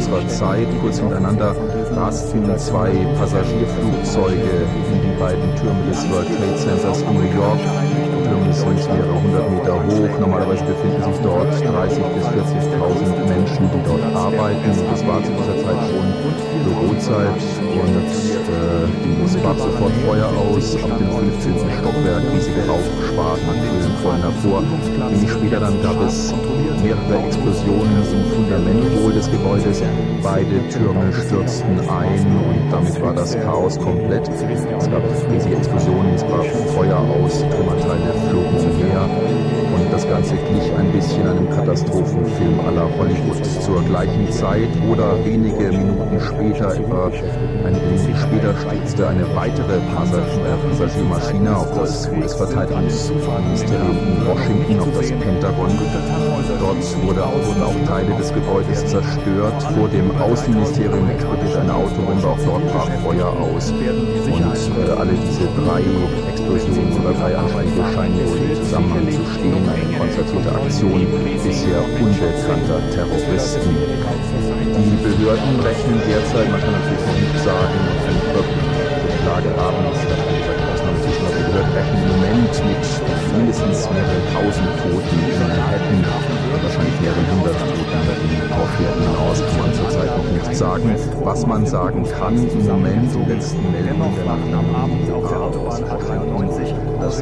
unserer Zeit. Kurz hintereinander rasten zwei Passagierflugzeuge in die beiden Türme des World Trade Centers in New York. Die Türme sind mehrere hundert Meter hoch. Normalerweise befinden sich dort 30.000 bis 40.000 Menschen, die dort arbeiten. Das war zu dieser Zeit schon Bürozeit und es brach sofort Feuer aus. Ab dem 15. Stockwerk riesige Rauchschwaden quillen vorhin hervor. Wenig später dann gab es mehrere Explosionen im Fundament wohl des Gebäudes. Beide Türme stürzten ein und damit war das Chaos komplett. Es gab riesige Explosionen, es brach Feuer aus, Trümmerteile flogen umher. Und das Ganze glich ein bisschen einem Katastrophenfilm à la Hollywood. Zur gleichen Zeit oder wenige Minuten später, etwa eine Minute später, stürzte eine weitere Passagiermaschine auf das US-Verteidigungsministerium in Washington, auf das Pentagon. Dort wurden auch Teile des Gebäudes zerstört. Vor dem Außenministerium explodierte eine Autobombe, auch dort brach Feuer aus. Und alle diese drei Explosionen oder drei Anschläge scheinen wohl im Zusammenhang zu stehen. Eine konstatierte Aktion bisher unbekannter Terroristen. Die Behörden rechnen derzeit, man kann natürlich noch nicht sagen, ob sie wirklich die Lage haben, das ist eine Ausnahmezustand, die Behörden rechnen im Moment mit mindestens mehreren tausend Toten in Manhattan, wahrscheinlich mehrere hundert Toten in Washington aus, kann man zurzeit noch nicht sagen. Was man sagen kann im Moment, die letzten Meldungen der Nacht am Abend auch aus Washington, dass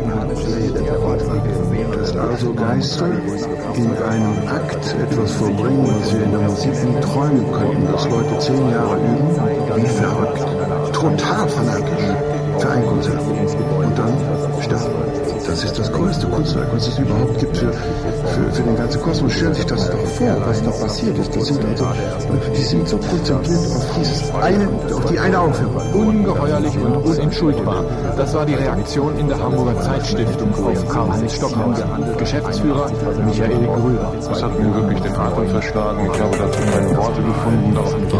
also Geister in einem Akt etwas vollbringen, was wir in der Musik nie träumen könnten, dass Leute 10 Jahre üben, wie verrückt, total fanatisch für ein Konzert und dann sterben. Das ist das größte Kunstwerk, was es überhaupt gibt für den ganzen Kosmos. Stellen sich das doch vor, was da passiert ist. Das sind also, die sind so konzentriert auf die eine Aufführung. Ungeheuerlich und unentschuldbar. Das war die Reaktion in der Hamburger Zeitstiftung auf Karl-Heinz Stockhausen, Geschäftsführer Michael Gröber. Das hat mir wirklich den Atem verschlagen. Ich habe dazu keine Worte gefunden.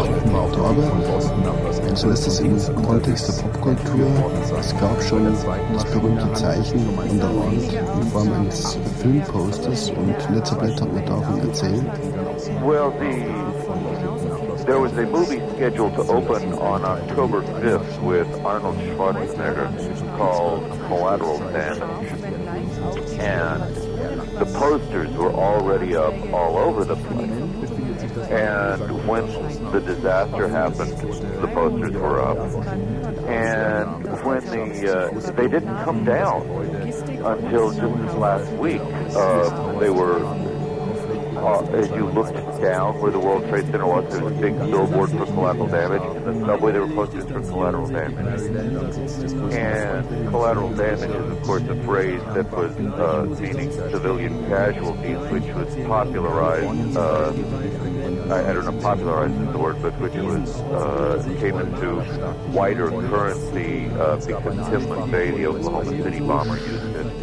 Aber so ist es im Kontext der Popkultur. Es gab schon das berühmte Zeichen an der Wand in Form eines Filmposters und letzter Blatt hat mir davon erzählt. Well, there was a movie scheduled to open on October 5th with Arnold Schwarzenegger called Collateral Damage. And the posters were already up all over the place. And when the disaster happened, the posters were up. And when they didn't come down until just this last week. They were, as you looked down where the World Trade Center was, there was a big billboard for collateral damage. In the subway, there were posters for collateral damage. And collateral damage is, of course, a phrase that was meaning civilian casualties, which was popularized. I don't know, popularized is the word, but which was came into wider currency because Tim McVeigh, the Oklahoma City bomber, used it.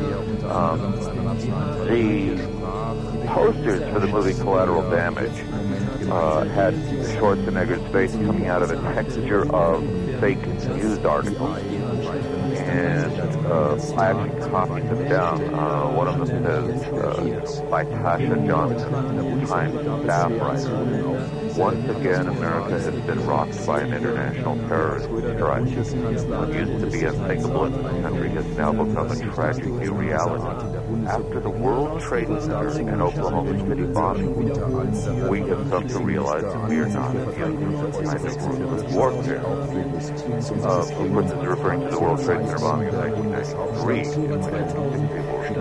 The posters for the movie Collateral Damage had Schwarzenegger's face coming out of the texture of fake news articles. And I actually copied them down. One of them says, by Tasha Johnson, Times staff writer. Once again, America has been rocked by an international terrorist strike. What used to be unthinkable in this country has now become a tragic new reality. After the World Trade Center and Oklahoma City bombing, we have come to realize that we are not immune to this kind of ruthless warfare. Of course, this is referring to the World Trade Center bombing in 1993, in which 60 people were